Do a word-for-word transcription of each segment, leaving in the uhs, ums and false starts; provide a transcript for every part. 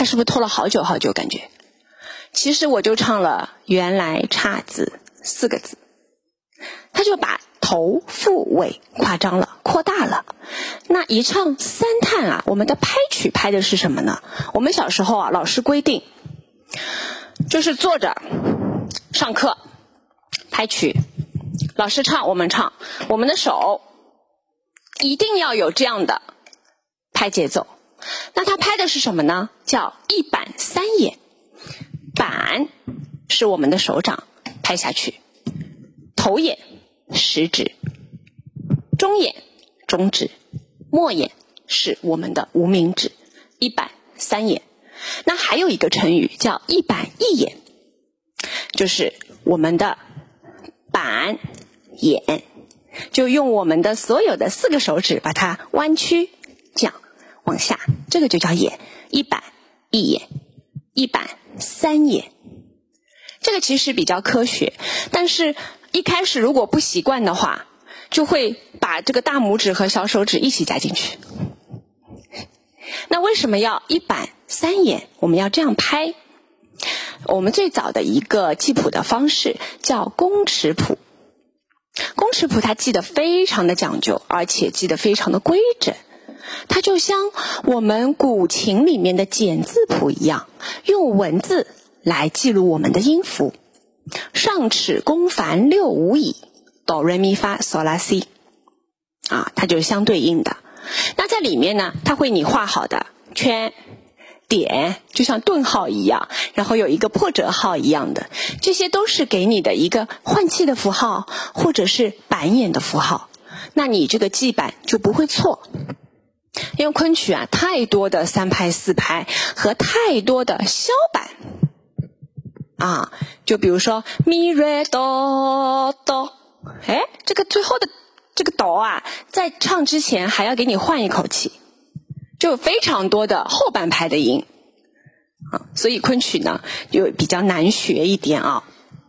他是不是拖了好久好久感觉？其实我就唱了原来姹紫四个字，他就把头腹尾夸张了，扩大了。那一唱三叹啊，我们的拍曲拍的是什么呢？我们小时候啊，老师规定就是坐着上课拍曲，老师唱我们唱，我们的手一定要有这样的拍节奏。那他拍的是什么呢？叫一板三眼。板是我们的手掌拍下去，头眼食指，中眼中指，末眼是我们的无名指，一板三眼。那还有一个成语叫一板一眼，就是我们的板眼就用我们的所有的四个手指把它弯曲，这样往下，这个就叫眼。一板一眼，一板三眼，这个其实比较科学，但是一开始如果不习惯的话，就会把这个大拇指和小手指一起加进去。那为什么要一板三眼？我们要这样拍。我们最早的一个记谱的方式叫公尺谱，公尺谱它记得非常的讲究，而且记得非常的规整。它就像我们古琴里面的简字谱一样，用文字来记录我们的音符。上尺弓凡六五乙，哆来咪发嗦拉西，啊，它就是相对应的。那在里面呢，它会你画好的圈、点，就像顿号一样，然后有一个破折号一样的，这些都是给你的一个换气的符号，或者是板眼的符号。那你这个记板就不会错。因为昆曲啊，太多的三拍四拍和太多的消板啊，就比如说咪瑞哆哆，哎，这个最后的这个哆啊，在唱之前还要给你换一口气，就有非常多的后半拍的音啊，所以昆曲呢就比较难学一点啊。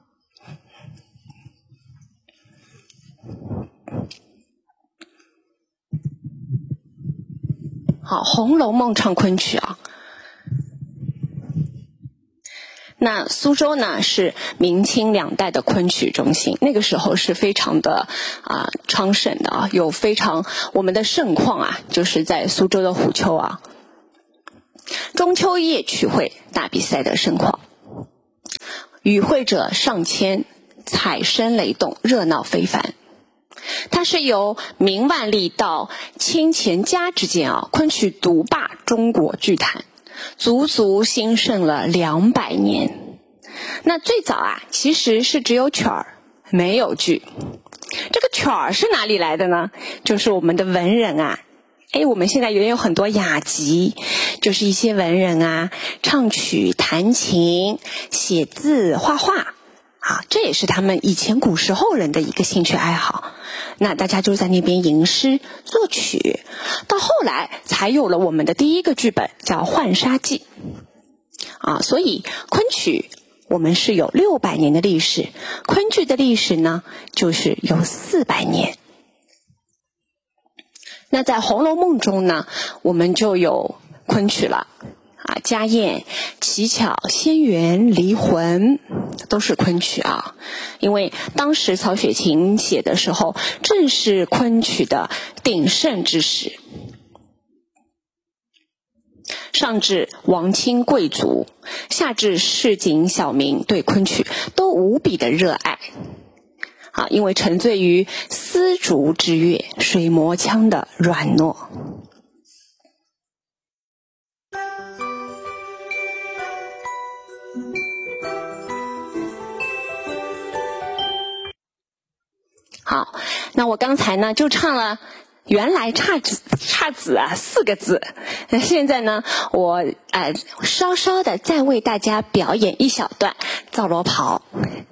好，《红楼梦》唱昆曲啊。那苏州呢是明清两代的昆曲中心，那个时候是非常的啊昌盛的啊，有非常我们的盛况啊，就是在苏州的虎丘啊，中秋夜曲会大比赛的盛况，与会者上千，彩声雷动，热闹非凡。它是由明万历到清乾嘉之间啊，昆曲独霸中国剧坛，足足兴盛了两百年。那最早啊，其实是只有曲儿，没有剧。这个曲儿是哪里来的呢？就是我们的文人啊，哎，我们现在也有很多雅集，就是一些文人啊，唱曲、弹琴、写字、画画。啊，这也是他们以前古时候人的一个兴趣爱好。那大家就在那边吟诗作曲，到后来才有了我们的第一个剧本，叫《浣纱记》。啊，所以昆曲我们是有六百年的历史，昆剧的历史呢，就是有四百年。那在《红楼梦》中呢，我们就有昆曲了。啊，家宴、乞巧、仙缘、离魂都是昆曲啊。因为当时曹雪芹写的时候，正是昆曲的鼎盛之时。上至王亲贵族，下至市井小民，对昆曲都无比的热爱。啊，因为沉醉于丝竹之乐、水磨腔的软糯。好，那我刚才呢就唱了原来姹紫姹紫啊四个字，那现在呢我呃稍稍的再为大家表演一小段皂罗袍。